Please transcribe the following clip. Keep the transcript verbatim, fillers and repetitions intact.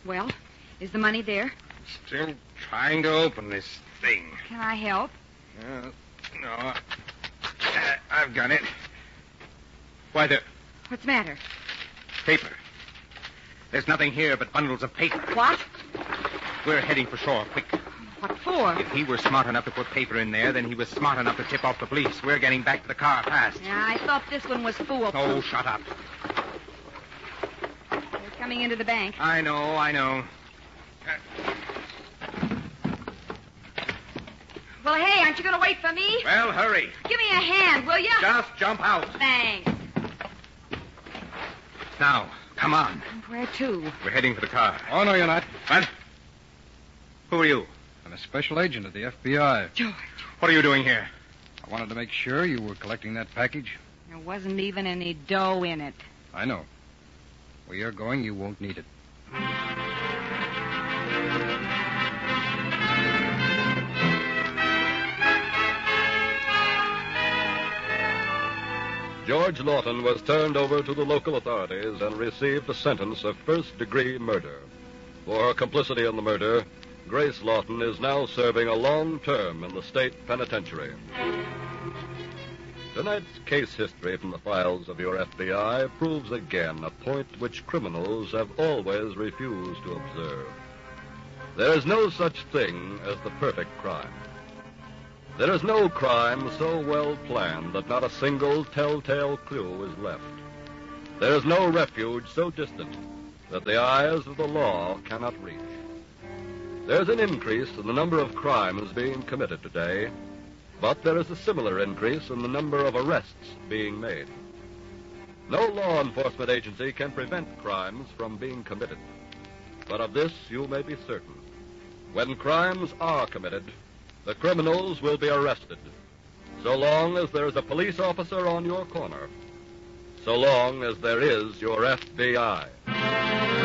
Well, is the money there? Still trying to open this thing. Can I help? Uh, no. Uh, I've got it. Why, the What's the matter? paper. There's nothing here but bundles of paper. What? We're heading for shore, quick. What for? If he were smart enough to put paper in there, then he was smart enough to tip off the police. We're getting back to the car fast. Yeah, I thought this one was foolproof. Oh, shut up. They're coming into the bank. I know, I know. Well, hey, aren't you going to wait for me? Well, hurry. Give me a hand, will you? Just jump out. Thanks. Now, come on. Where to? We're heading for the car. Oh, no, you're not. What? Who are you? I'm a special agent of the F B I. George. What are you doing here? I wanted to make sure you were collecting that package. There wasn't even any dough in it. I know. Where you're going, you won't need it. George Lawton was turned over to the local authorities and received a sentence of first-degree murder. For her complicity in the murder, Grace Lawton is now serving a long term in the state penitentiary. Tonight's case history from the files of your F B I proves again a point which criminals have always refused to observe. There is no such thing as the perfect crime. There is no crime so well planned that not a single telltale clue is left. There is no refuge so distant that the eyes of the law cannot reach. There's an increase in the number of crimes being committed today, but there is a similar increase in the number of arrests being made. No law enforcement agency can prevent crimes from being committed. But of this you may be certain. When crimes are committed, the criminals will be arrested, so long as there is a police officer on your corner, so long as there is your F B I.